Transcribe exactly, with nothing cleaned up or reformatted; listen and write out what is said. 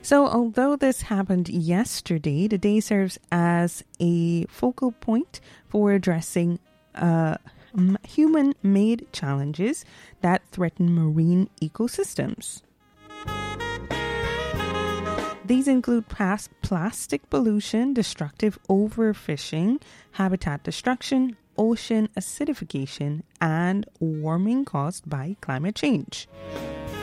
So although this happened yesterday, the day serves as a focal point for addressing uh, human-made challenges that threaten marine ecosystems. These include past plastic pollution, destructive overfishing, habitat destruction, ocean acidification, and warming caused by climate change.